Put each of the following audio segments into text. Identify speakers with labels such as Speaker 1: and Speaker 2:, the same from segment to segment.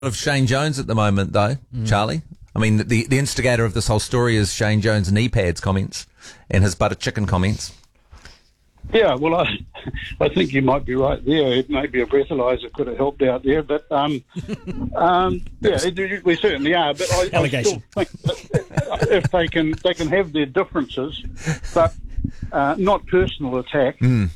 Speaker 1: of Shane Jones at the moment, though, Charlie. I mean, the instigator of this whole story is Shane Jones' knee pads comments and his butter chicken comments.
Speaker 2: Yeah, well, I think you might be right there. Maybe a breathalyzer could have helped out there, but we certainly are. But I still think that if they can have their differences, but not personal attack. And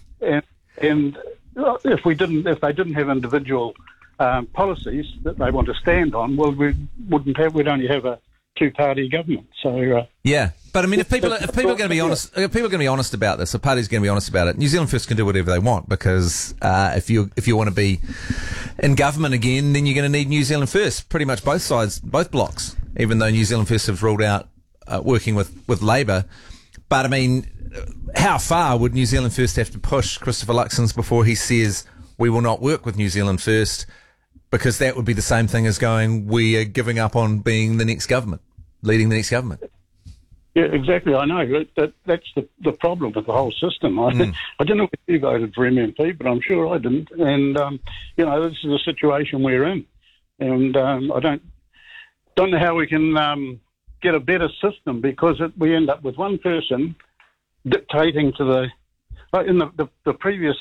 Speaker 2: if they didn't have individual policies that they want to stand on, well, we'd only have a two-party government. So
Speaker 1: yeah, but I mean, if people are going to be honest, if people are going to be honest about this, the party's going to be honest about it. New Zealand First can do whatever they want because if you want to be in government again, then you're going to need New Zealand First. Pretty much both sides, both blocks. Even though New Zealand First have ruled out working with Labour, but I mean, how far would New Zealand First have to push Christopher Luxons before he says we will not work with New Zealand First? Because that would be the same thing as going, we are giving up on being the next government, leading the next government.
Speaker 2: Yeah, exactly. I know. That's the problem with the whole system. I don't know if you voted for MMP, but I'm sure I didn't. And, this is the situation we're in. And I don't know how we can get a better system because we end up with one person dictating to in the previous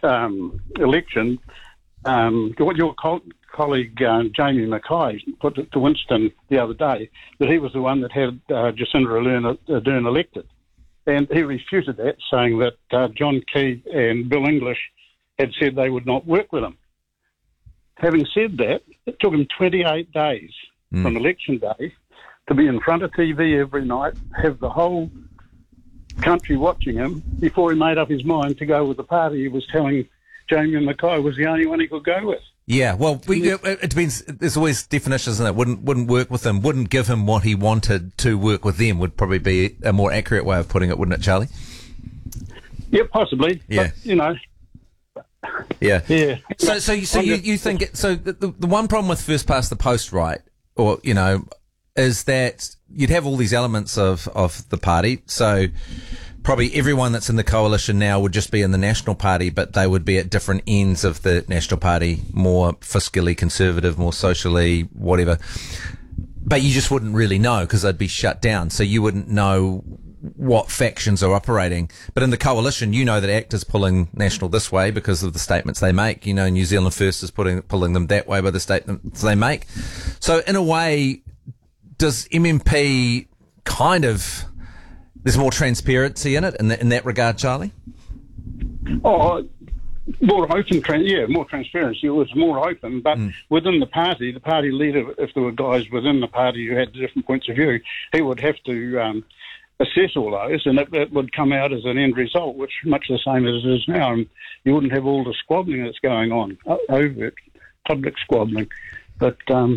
Speaker 2: election, what your colleague Jamie Mackay put it to Winston the other day, that he was the one that had Jacinda Ardern elected. And he refuted that, saying that John Key and Bill English had said they would not work with him. Having said that, it took him 28 days from election day to be in front of TV every night, have the whole country watching him before he made up his mind to go with the party he was telling Jamie Mackay was the only one he could go with.
Speaker 1: Yeah, well, it depends. There's always definitions in it. Wouldn't work with them. Wouldn't give him what he wanted to work with them. Would probably be a more accurate way of putting it, wouldn't it, Charlie?
Speaker 2: Yeah, possibly.
Speaker 1: Yeah,
Speaker 2: but,
Speaker 1: Yeah.
Speaker 2: Yeah.
Speaker 1: So you think the one problem with first past the post, right? Or is that you'd have all these elements of the party. So probably everyone that's in the coalition now would just be in the National Party, but they would be at different ends of the National Party, more fiscally conservative, more socially, whatever. But you just wouldn't really know because they'd be shut down. So you wouldn't know what factions are operating. But in the coalition, you know that ACT is pulling National this way because of the statements they make. New Zealand First is pulling them that way by the statements they make. So in a way, does MMP kind of... There's more transparency in it in that regard, Charlie?
Speaker 2: Oh, more open, more transparency. It was more open, but within the party leader, if there were guys within the party who had different points of view, he would have to assess all those, and it would come out as an end result, which is much the same as it is now, and you wouldn't have all the squabbling that's going on, overt public squabbling. But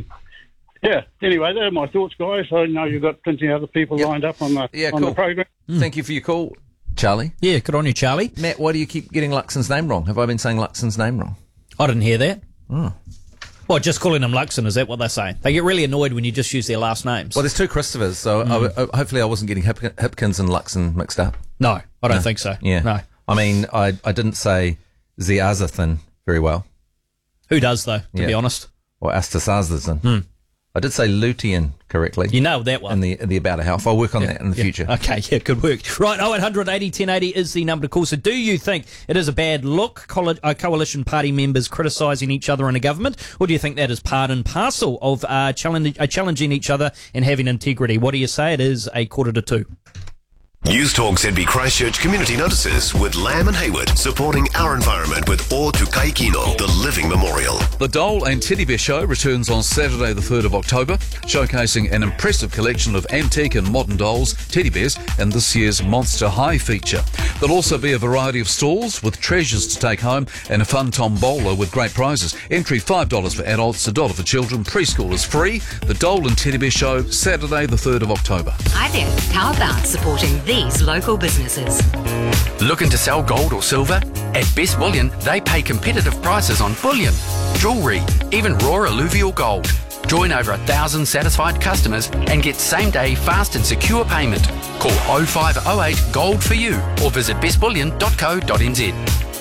Speaker 2: yeah, anyway, they're my thoughts, guys. I know you've got plenty of other people lined up on the the program.
Speaker 1: Thank you for your call, Charlie.
Speaker 3: Yeah, good on you, Charlie.
Speaker 1: Matt, why do you keep getting Luxon's name wrong? Have I been saying Luxon's name wrong?
Speaker 3: I didn't hear that.
Speaker 1: Oh.
Speaker 3: Well, just calling them Luxon, is that what they're saying? They get really annoyed when you just use their last names.
Speaker 1: Well, there's two Christophers, so hopefully I wasn't getting Hipkins and Luxon mixed up.
Speaker 3: No, I don't think so.
Speaker 1: Yeah.
Speaker 3: No.
Speaker 1: I mean, I didn't say Ziazathan very well.
Speaker 3: Who does, though, to be honest?
Speaker 1: Or Astasazathan. I did say Lutein correctly.
Speaker 3: You nailed that one.
Speaker 1: In the About a Health. I'll work on that in the future.
Speaker 3: Okay, yeah, good work. Right, 0800 80 1080 is the number to call. So do you think it is a bad look, coalition party members criticising each other in a government, or do you think that is part and parcel of challenging each other and having integrity? What do you say? It is 1:45.
Speaker 4: News Talk ZB Christchurch Community Notices with Lamb and Hayward, supporting our environment with O Tukai Kino, the Living Memorial.
Speaker 5: The Dole and Teddy Bear Show returns on Saturday the 3rd of October, showcasing an impressive collection of antique and modern dolls, teddy bears, and this year's Monster High feature. There'll also be a variety of stalls with treasures to take home and a fun tombola with great prizes. Entry $5 for adults, $1 for children. Preschool is free. The Dole and Teddy Bear Show, Saturday the 3rd of October.
Speaker 6: Hi there. How about supporting these local businesses?
Speaker 7: Looking to sell gold or silver? At Best Bullion, they pay competitive prices on bullion, jewellery, even raw alluvial gold. Join over 1,000 satisfied customers and get same-day fast and secure payment. Call 0508 Gold for you or visit bestbullion.co.nz.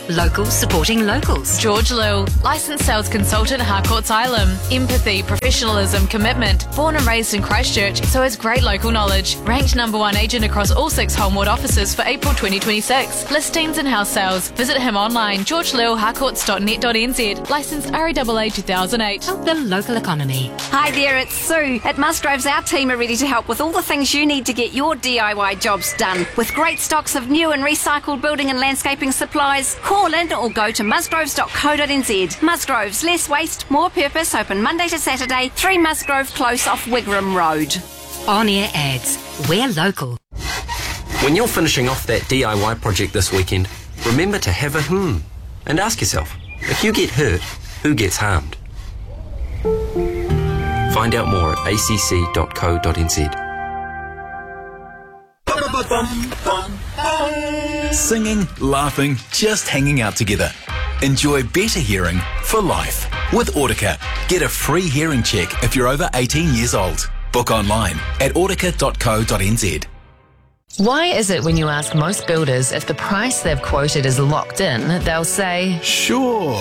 Speaker 6: Locals supporting locals.
Speaker 8: George Lill, licensed sales consultant, Harcourt's Island. Empathy, professionalism, commitment. Born and raised in Christchurch, so has great local knowledge. Ranked #1 agent across all 6 Homewood offices for April 2026. Listings and house sales. Visit him online, georgelillharcourts.net.nz. Licensed RAAA 2008.
Speaker 6: Help the local economy.
Speaker 9: Hi there, it's Sue. At Musgroves, our team are ready to help with all the things you need to get your DIY jobs done. With great stocks of new and recycled building and landscaping supplies, call in or go to musgroves.co.nz. Musgroves, less waste, more purpose, open Monday to Saturday, 3 Musgrove Close off Wigram Road.
Speaker 6: On-air ads. We're local.
Speaker 10: When you're finishing off that DIY project this weekend, remember to have a and ask yourself, if you get hurt, who gets harmed? Find out more at acc.co.nz.
Speaker 11: Singing, laughing, just hanging out together. Enjoy better hearing for life. With Audica, get a free hearing check if you're over 18 years old. Book online at audica.co.nz.
Speaker 12: Why is it when you ask most builders if the price they've quoted is locked in, they'll say,
Speaker 11: Sure.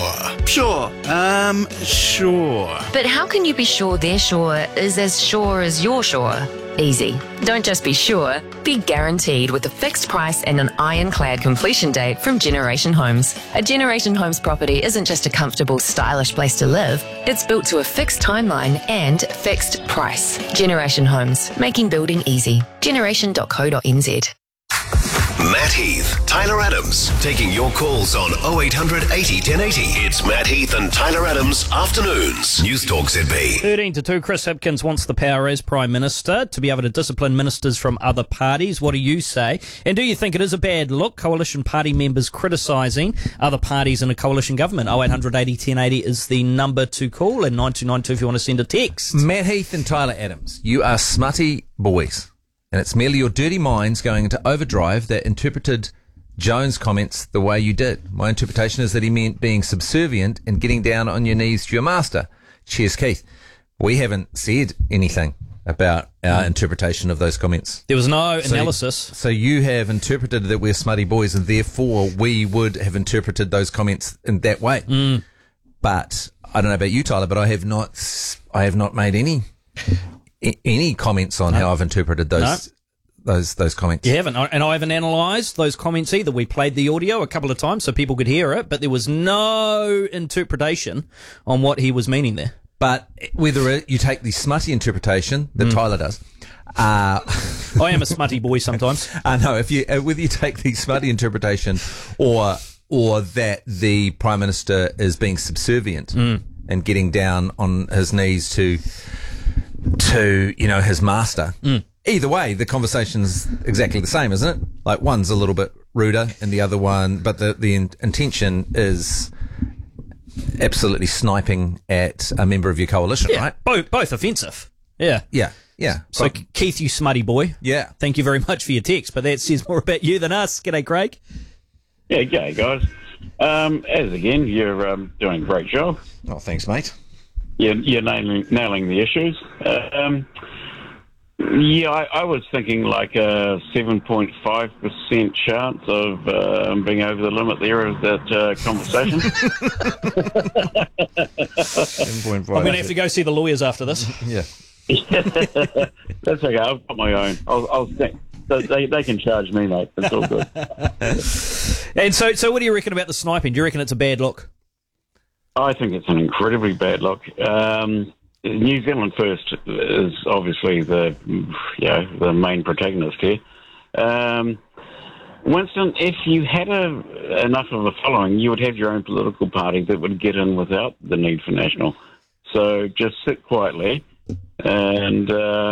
Speaker 12: But how can you be sure their sure is as sure as your sure? Easy. Don't just be sure, be guaranteed with a fixed price and an ironclad completion date from Generation Homes. A Generation Homes property isn't just a comfortable, stylish place to live. It's built to a fixed timeline and fixed price. Generation Homes, making building easy. Generation.co.nz.
Speaker 4: Matt Heath, Tyler Adams, taking your calls on 0800 80 1080. It's Matt Heath and Tyler Adams Afternoons. News Talk ZB.
Speaker 3: 13-2, Chris Hipkins wants the power as Prime Minister to be able to discipline ministers from other parties. What do you say? And do you think it is a bad look, Coalition Party members criticising other parties in a coalition government? 0800 80 1080 is the number to call, and 9292 if you want to send a text.
Speaker 1: Matt Heath and Tyler Adams, you are smutty boys. And it's merely your dirty minds going into overdrive that interpreted Jones' comments the way you did. My interpretation is that he meant being subservient and getting down on your knees to your master. Cheers, Keith. We haven't said anything about our interpretation of those comments.
Speaker 3: There was no analysis.
Speaker 1: So you have interpreted that we're smutty boys, and therefore we would have interpreted those comments in that way. But I don't know about you, Tyler, but I have not made any comments on how I've interpreted those comments.
Speaker 3: You haven't, and I haven't analysed those comments either. We played the audio a couple of times so people could hear it, but there was no interpretation on what he was meaning there.
Speaker 1: But whether you take the smutty interpretation that Tyler does,
Speaker 3: I am a smutty boy sometimes.
Speaker 1: No, whether you take the smutty interpretation or that the Prime Minister is being subservient and getting down on his knees to his master. Either way, the conversation's exactly the same, isn't it? Like, one's a little bit ruder and the other one, but the intention is absolutely sniping at a member of your coalition, right?
Speaker 3: Both offensive. Yeah.
Speaker 1: So
Speaker 3: Keith, you smutty boy.
Speaker 1: Yeah.
Speaker 3: Thank you very much for your text, but that says more about you than us. G'day, Craig.
Speaker 2: Yeah, g'day, guys. As again, you're doing a great job.
Speaker 1: Oh, thanks, mate.
Speaker 2: You're nailing the issues. I was thinking like a 7.5% chance of being over the limit there of that conversation.
Speaker 1: 7.5.
Speaker 3: I'm going to have to go see the lawyers after this.
Speaker 1: Yeah.
Speaker 2: That's okay. I've got my own. I'll stick. They can charge me, mate. It's all good.
Speaker 3: And so what do you reckon about the sniping? Do you reckon it's a bad look?
Speaker 2: I think it's an incredibly bad look. New Zealand First is obviously the main protagonist here. Winston, if you had enough of a following, you would have your own political party that would get in without the need for national. So just sit quietly, and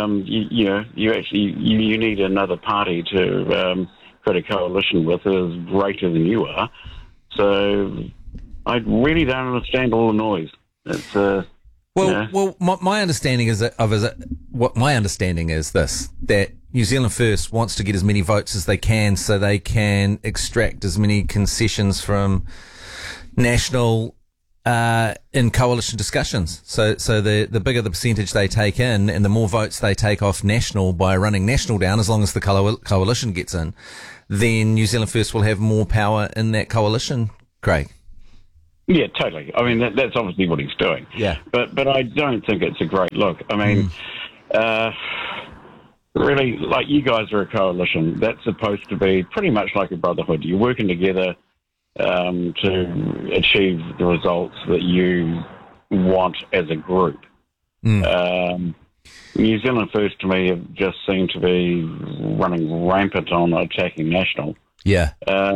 Speaker 2: you need another party to create a coalition with as greater than you are. So I really don't understand all the noise. It's
Speaker 1: my understanding is this: that New Zealand First wants to get as many votes as they can, so they can extract as many concessions from national in coalition discussions. So the bigger the percentage they take in, and the more votes they take off national by running national down, as long as the coalition gets in, then New Zealand First will have more power in that coalition Craig?
Speaker 13: Yeah, totally. I mean, that's obviously what he's doing.
Speaker 1: Yeah.
Speaker 13: But I don't think it's a great look. I mean, really, like, you guys are a coalition. That's supposed to be pretty much like a brotherhood. You're working together to achieve the results that you want as a group. New Zealand First, to me, have just seemed to be running rampant on attacking National.
Speaker 1: Yeah.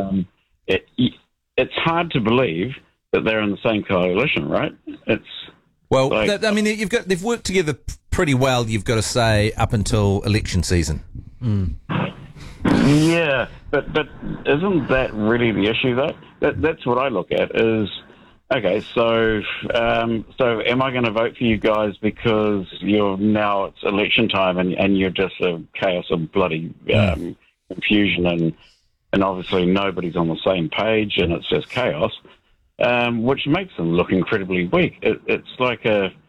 Speaker 13: It's hard to believe that they're in the same coalition, right?
Speaker 1: Well, I mean, they've worked together pretty well, you've got to say, up until election season.
Speaker 13: Yeah, but isn't that really the issue, though? That's what I look at is, okay, so am I going to vote for you guys because it's election time and you're just a chaos of bloody confusion and obviously nobody's on the same page and it's just chaos, which makes them look incredibly weak. It's like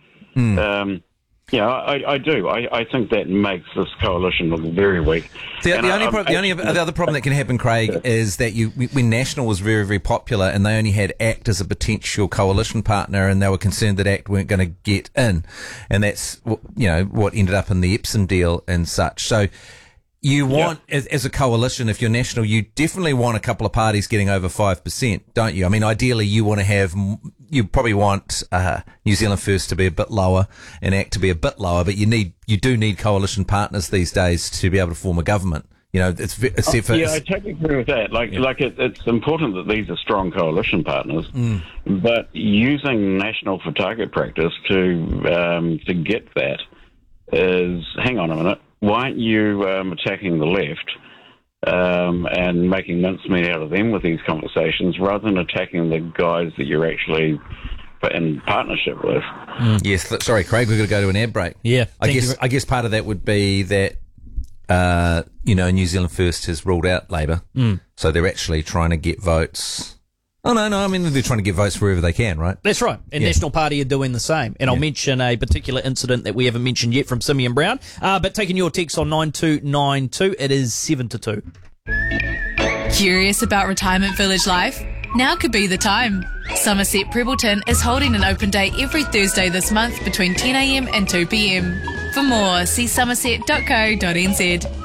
Speaker 13: I do. I think that makes this coalition look very weak.
Speaker 1: The other problem that can happen, Craig, is that when National was very, very popular and they only had ACT as a potential coalition partner and they were concerned that ACT weren't going to get in. And that's, what ended up in the Epsom deal and such. So you want, as a coalition, if you're National, you definitely want a couple of parties getting over 5%, don't you? I mean, ideally, you probably want New Zealand First to be a bit lower and ACT to be a bit lower, but you do need coalition partners these days to be able to form a government. I totally
Speaker 13: agree with that. It's important that these are strong coalition partners, but using National for target practice to get that is, hang on a minute, why aren't you attacking the left and making mincemeat out of them with these conversations rather than attacking the guys that you're actually in partnership with?
Speaker 1: Yes, sorry, Craig, we've got to go to an ad break.
Speaker 3: Yeah,
Speaker 1: I guess part of that would be that New Zealand First has ruled out Labour, so they're actually trying to get votes. Oh, no, I mean, they're trying to get votes wherever they can, right?
Speaker 3: That's right. And National Party are doing the same. And I'll mention a particular incident that we haven't mentioned yet from Simeon Brown. But taking your text on 9292, it is 7-2.
Speaker 8: Curious about retirement village life? Now could be the time. Somerset Prebbleton is holding an open day every Thursday this month between 10 a.m. and 2 p.m. For more, see somerset.co.nz.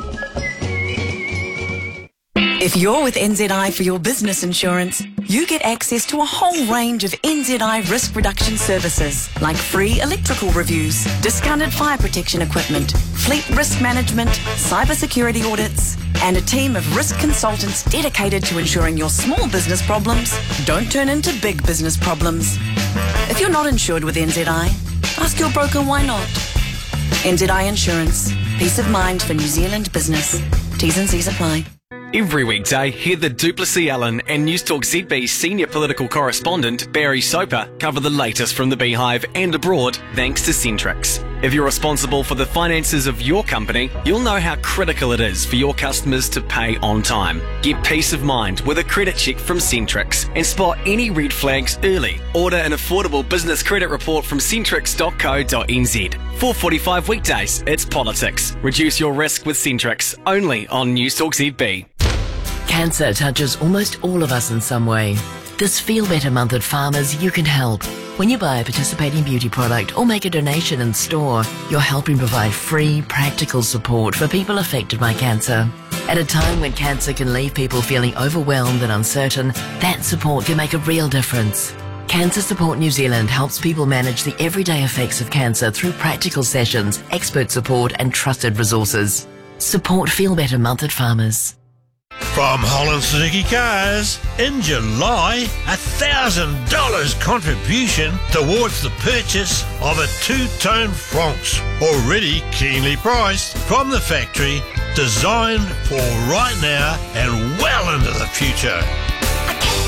Speaker 14: If you're with NZI for your business insurance, you get access to a whole range of NZI risk reduction services like free electrical reviews, discounted fire protection equipment, fleet risk management, cybersecurity audits, and a team of risk consultants dedicated to ensuring your small business problems don't turn into big business problems. If you're not insured with NZI, ask your broker why not. NZI Insurance. Peace of mind for New Zealand business. T's and C's apply.
Speaker 15: Every weekday, hear the Duplessis Allen and Newstalk ZB senior political correspondent Barry Soper cover the latest from the Beehive and abroad thanks to Centrix. If you're responsible for the finances of your company, you'll know how critical it is for your customers to pay on time. Get peace of mind with a credit check from Centrix and spot any red flags early. Order an affordable business credit report from centrix.co.nz. 4:45 weekdays, it's politics. Reduce your risk with Centrix, only on Newstalk ZB.
Speaker 12: Cancer touches almost all of us in some way. This Feel Better Month at Farmers, you can help. When you buy a participating beauty product or make a donation in store, you're helping provide free, practical support for people affected by cancer. At a time when cancer can leave people feeling overwhelmed and uncertain, that support can make a real difference. Cancer Support New Zealand helps people manage the everyday effects of cancer through practical sessions, expert support and trusted resources. Support Feel Better Month at Farmers.
Speaker 16: From Holland Suzuki Cars, in July, $1,000 contribution towards the purchase of a two-tone Francs, already keenly priced from the factory, designed for right now and well into the future.